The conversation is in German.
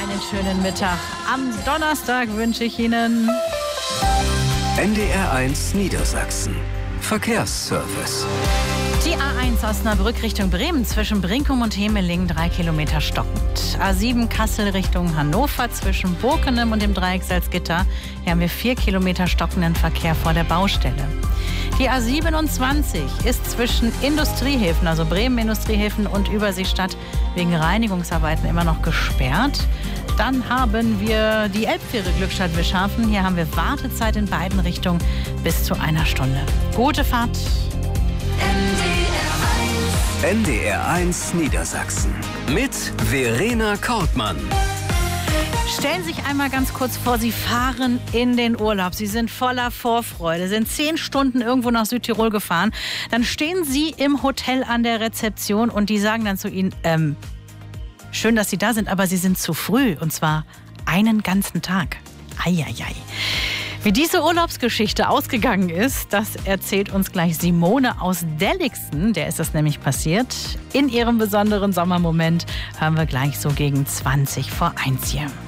Einen schönen Mittag. Am Donnerstag wünsche ich Ihnen NDR1 Niedersachsen. Verkehrsservice. die A1 Osnabrück Richtung Bremen zwischen Brinkum und Hemeling 3 Kilometer stockend. A7 Kassel Richtung Hannover zwischen Burkenem und dem Dreieck Salzgitter. Hier haben wir 4 Kilometer stockenden Verkehr vor der Baustelle. Die A27 ist zwischen Industriehäfen, also Bremen Industriehäfen und Überseestadt, wegen Reinigungsarbeiten immer noch gesperrt. Dann haben wir die Elbfähre Glückstadt-Wischhafen. Hier haben wir Wartezeit in beiden Richtungen bis zu 1 Stunde. Gute Fahrt. NDR1 Niedersachsen. Mit Verena Kortmann. Stellen Sie sich einmal ganz kurz vor, Sie fahren in den Urlaub. Sie sind voller Vorfreude, sind 10 Stunden irgendwo nach Südtirol gefahren. Dann stehen Sie im Hotel an der Rezeption und die sagen dann zu Ihnen, schön, dass Sie da sind, aber Sie sind zu früh. Und zwar einen ganzen Tag. Eieiei. Wie diese Urlaubsgeschichte ausgegangen ist, das erzählt uns gleich Simone aus Delligsen. Der ist das nämlich passiert. In ihrem besonderen Sommermoment hören wir gleich so gegen 20 vor 1 hier.